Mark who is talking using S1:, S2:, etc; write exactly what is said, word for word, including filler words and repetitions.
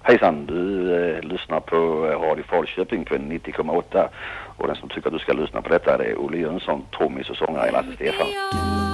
S1: Hejsan, du eh, lyssnar på Radio Falköping på nittio komma åtta och den som tycker att du ska lyssna på detta är Olle Jönsson, trummis och sångare i Lasse Stefan.